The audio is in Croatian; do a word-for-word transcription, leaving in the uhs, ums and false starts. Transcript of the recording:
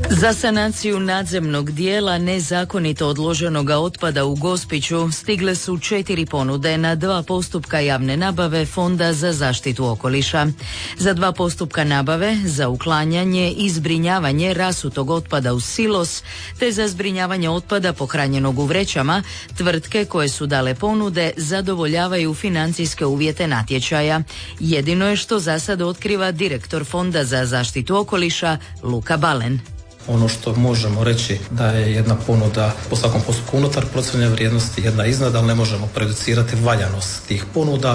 Za sanaciju nadzemnog dijela nezakonito odloženoga otpada u Gospiću stigle su četiri ponude na dva postupka javne nabave Fonda za zaštitu okoliša. Za dva postupka nabave, za uklanjanje i zbrinjavanje rasutog otpada u silos, te za zbrinjavanje otpada pohranjenog u vrećama, tvrtke koje su dale ponude zadovoljavaju financijske uvjete natječaja. Jedino je što za sad otkriva direktor Fonda za zaštitu okoliša Luka Balen. Ono što možemo reći da je jedna ponuda po svakom postupku unutar procijenjene vrijednosti, jedna iznad, ali ne možemo prejudicirati valjanost tih ponuda.